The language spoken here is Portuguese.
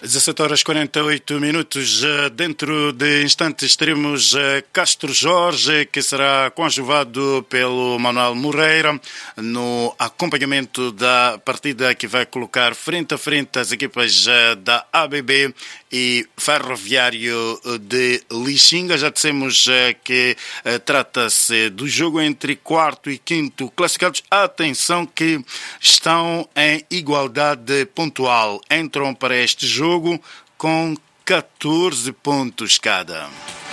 17 horas 48 minutos. Dentro de instantes teremos Castro Jorge, que será conjugado pelo Manuel Moreira no acompanhamento da partida que vai colocar frente a frente as equipas da ABB e Ferroviário de Lixinga. Já dissemos que trata-se do jogo entre quarto e quinto classificados. Atenção que estão em igualdade pontual. Entram para este jogo com 14 pontos cada.